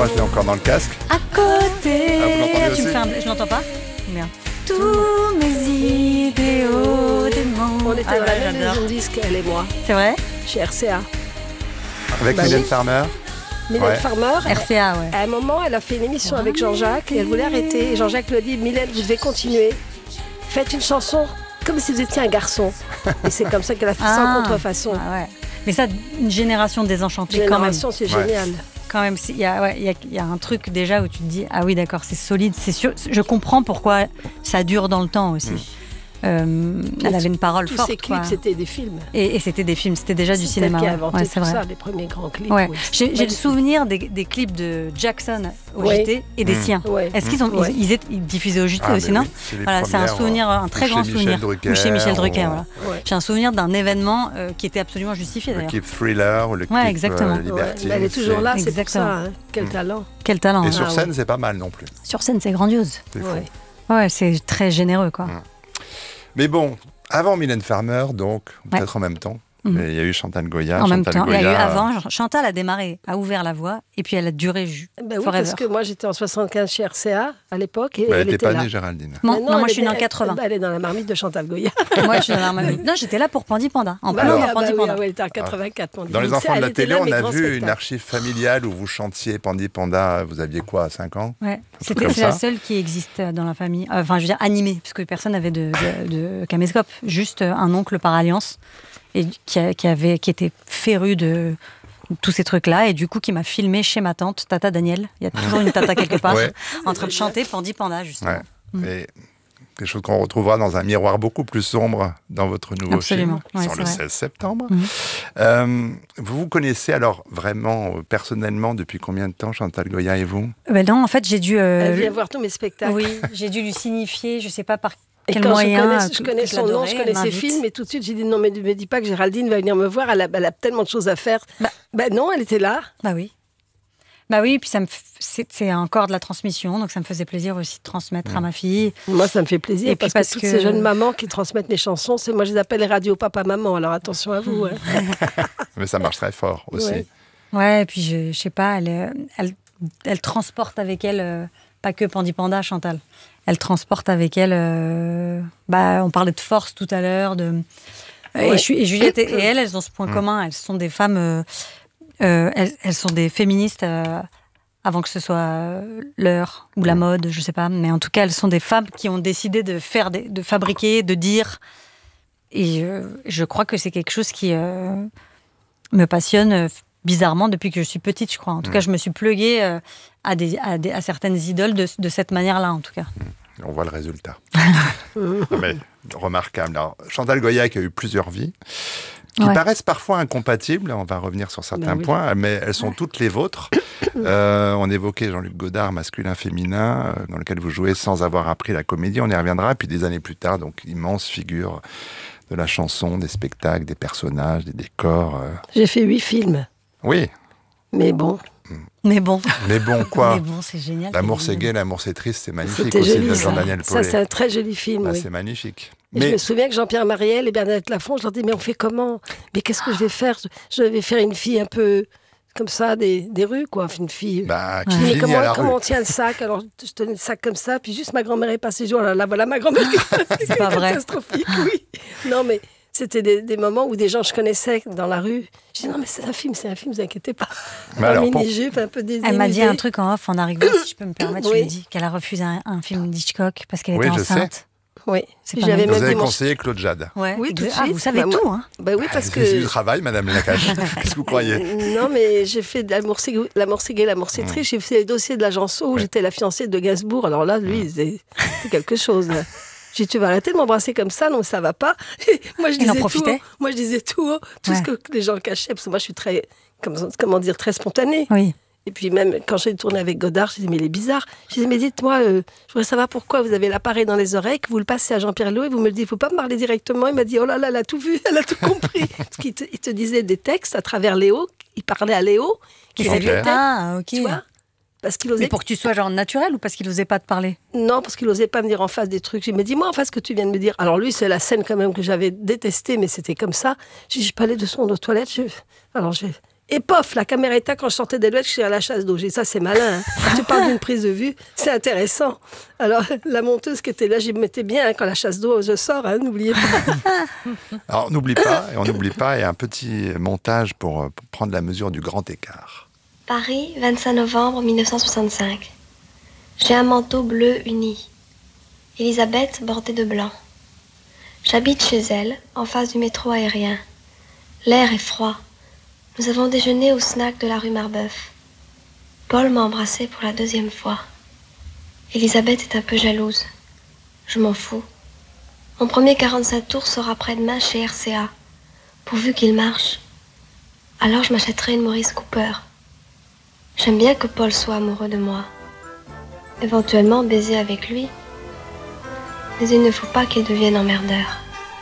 moi je l'ai encore dans le casque. À côté. Ah, vous l'entendez Tu me aussi fais je l'entends pas. Bien. Tous mes idéaux des mots. On était dans la même maison de disque, elle et moi, C'est vrai? chez RCA. Avec Bah Mylène oui. Farmer. Mylène Ouais. Farmer, RCA, ouais. à un moment, elle a fait une émission avec Jean-Jacques et elle voulait arrêter. Et Jean-Jacques lui a dit, Mylène, vous devez continuer. Faites une chanson comme si vous étiez un garçon. Et c'est comme ça qu'elle a fait ça en contrefaçon. Ah ouais. Mais ça, une génération désenchantée quand même. Génération, c'est Ouais. génial. Quand même, il y a un truc déjà où tu te dis ah oui d'accord, c'est solide, c'est sûr. Je comprends pourquoi ça dure dans le temps aussi. Elle avait une parole Tous forte. ces clips, quoi. c'était des films. Et c'était des films, c'était déjà du C'est cinéma. elle qui a ouais. inventé Ouais, c'est tout vrai. ça, les premiers grands clips. Ouais. oui. J'ai le souvenir des clips de Jackson au Ouais. JT et des siens. Ouais. Est-ce qu'ils Ouais. ils diffusaient au JT Ah, aussi, mais non oui, c'est les Voilà, c'est un premières, souvenir, un très ou grand chez Michel souvenir. Drucker, Ou chez Michel Drucker, ou- voilà. Ouais. J'ai un souvenir d'un événement qui était absolument justifié Le d'ailleurs. clip Thriller ou le clip exactement. Ouais, Libertine. mais elle est toujours là, c'est pour Exactement. ça. Hein. Quel talent. Quel talent. Et hein. sur Ah, scène, c'est pas mal non plus. Sur scène, c'est grandiose. C'est fou. Ouais. Ouais, c'est très généreux quoi. Mais bon, avant Mylène Farmer, donc, peut-être en même temps, Mhm. il y a eu Chantal Goya. En même Chantal temps, il y a eu Goya, avant, Chantal a démarré, a ouvert la voie, et puis elle a duré Ben oui, forever. parce que moi j'étais en 75 chez RCA à l'époque et bah, elle elle n'était était pas là. née, Géraldine. Non, Mais non, moi elle je suis née en était- 80. Elle est dans la marmite de Chantal Goya. Moi je suis dans la marmite. Non, j'étais là pour Pandi Panda, en plein Bah oui, dans ah bah Pandi oui, Panda. ah ouais, elle était en 84. mon Dieu. Dans Les Donc, Enfants de elle la était télé, là, on mes a grands vu une spectacles. archive familiale où vous chantiez Pandi Panda. Vous aviez quoi, 5 ans? Ouais. truc C'est comme la ça. seule qui existe dans la famille. Enfin, je veux dire animée, parce que personne n'avait de caméscope. Juste un oncle par alliance, et qui était féru de tous ces trucs-là, et du coup qui m'a filmé chez ma tante, Tata Daniel. Il y a toujours une tata quelque part, Ouais. en train de chanter Pandi Panda, justement. Ouais. Et quelque chose qu'on retrouvera dans un miroir beaucoup plus sombre dans votre nouveau Absolument. film, Ouais, sur c'est le vrai. 16 septembre. Mhm. Vous vous connaissez alors vraiment, personnellement, depuis combien de temps, Chantal Goya et vous? Ben non, en fait, j'ai dû... Elle vient voir tous mes spectacles. oui, j'ai dû lui signifier, je sais pas par Et quel quand moyen. je connais son nom, je connais ses films, et tout de suite j'ai dit non, mais ne me dis pas que Géraldine va venir me voir, elle a tellement de choses à faire. Bah non, elle était là. Bah oui. Bah oui, puis c'est encore de la transmission, donc ça me faisait plaisir aussi de transmettre à ma fille. Moi, ça me fait plaisir, Et puis parce que toutes parce ces que- jeunes mamans qui transmettent mes chansons, moi je les appelle les radios papa-maman, alors attention à vous. hein. Mais ça marche très fort aussi. Ouais. Ouais, et puis je sais pas, elle transporte avec elle, pas que Pandi Panda, Chantal. Elle transporte avec elle, on parlait de force tout à l'heure, Ouais. et Juliette et elle, elles ont ce point commun, elles sont des femmes, elles sont des féministes avant que ce soit l'heure ou la mode, je sais pas, mais en tout cas, elles sont des femmes qui ont décidé de fabriquer, de dire, et je crois que c'est quelque chose qui me passionne bizarrement depuis que je suis petite, je crois. En tout cas, je me suis pluguée à certaines idoles de cette manière-là, en tout cas. On voit le résultat. Mais remarquable. Alors, Chantal Goya qui a eu plusieurs vies, qui Ouais. paraissent parfois incompatibles, on va revenir sur certains Ben oui. points, mais elles sont toutes les vôtres. On évoquait Jean-Luc Godard, masculin-féminin, dans lequel vous jouez sans avoir appris la comédie, on y reviendra, puis des années plus tard, donc immense figure de la chanson, des spectacles, des personnages, des décors. J'ai fait 8 films, Oui, mais bon, Mais bon, mais bon, quoi. mais bon, c'est génial. L'amour c'est gai, l'amour c'est triste, c'est magnifique c'était aussi joli de ça. Jean-Daniel Ça, Paulet. c'est un très joli film, Bah, oui. c'est magnifique. Et je me souviens que Jean-Pierre Mariel et Bernadette Lafont, je leur dis, mais on fait comment? Mais qu'est-ce que je vais faire? Je vais faire une fille un peu comme ça, des rues, quoi. Une fille. Bah, Je qui dis, mais finit à la comment rue. on tient le sac? Alors, je tenais le sac comme ça, puis juste ma grand-mère est passée. Je dis, oh là là, voilà ma grand-mère qui est passée. C'est pas vrai. Catastrophique, oui. Non, mais c'était des moments où des gens que je connaissais dans la rue. Je dis, non, mais c'est un film, vous inquiétez pas. Mais En alors, mini-jupe, un peu dénudée. Elle m'a dit un truc en off en arrivant, si je peux me permettre. Je Oui. lui ai dit qu'elle a refusé un film d'Hitchcock parce qu'elle Oui, était je sais. enceinte. Oui. C'est Puis pas j'avais mal. Vous même avez dit mon... conseillé Claude Jade. Ouais, Oui, tout de Ah, suite. vous savez Bah, moi- tout, hein. Bah oui, parce C'est du que... travail, Madame Lacache. Qu'est-ce que vous croyez? Non, mais j'ai fait l'amour c'est gay, l'amour c'est triste. J'ai fait les dossiers de l'Agenceau où j'étais la fiancée de Gainsbourg. Alors là, lui, c'est quelque chose. Là. J'ai dit, tu vas arrêter de m'embrasser comme ça, non, ça va pas. Et moi, je Il en disais profitait. Moi, je disais tout ce Ouais. que les gens cachaient, parce que moi, je suis très, comment dire, très spontanée. Oui. Et puis même quand j'ai tourné avec Godard, je disais, mais il est bizarre. Je disais, mais dites-moi, je voudrais savoir pourquoi vous avez l'appareil dans les oreilles, que vous le passez à Jean-Pierre Léaud et vous me le dites, il ne faut pas me parler directement. Il m'a dit, oh là là, elle a tout vu, elle a tout compris. Parce qu'il il te disait des textes à travers Léo, il parlait à Léo, qui Ok. s'invitait, Ah, ok. tu vois. Parce qu'il osait Mais pour que tu sois genre naturel ou parce qu'il osait pas te parler? Non, parce qu'il n'osait pas me dire en face des trucs. Il m'a dit, moi, en face, ce que tu viens de me dire. Alors lui, c'est la scène quand même que j'avais détestée, mais c'était comme ça. J'ai dit, je parlais de son de toilette. Et pof, la caméra éteinte quand je sortais des douettes, je suis à la chasse d'eau. J'ai dit, ça c'est malin. Hein. Quand tu parles d'une prise de vue, c'est intéressant. Alors la monteuse qui était là, j'y mettais bien hein, quand la chasse d'eau, je sors, hein, n'oubliez pas. Alors on n'oublie pas, il y a un petit montage pour prendre la mesure du grand écart. Paris, 25 novembre 1965. J'ai un manteau bleu uni. Elisabeth bordée de blanc. J'habite chez elle, en face du métro aérien. L'air est froid. Nous avons déjeuné au snack de la rue Marbeuf. Paul m'a embrassée pour la 2e fois. Elisabeth est un peu jalouse. Je m'en fous. Mon premier 45 tours sera après-demain chez RCA. Pourvu qu'il marche. Alors je m'achèterai une Maurice Cooper. J'aime bien que Paul soit amoureux de moi. Éventuellement baiser avec lui. Mais il ne faut pas qu'il devienne emmerdeur.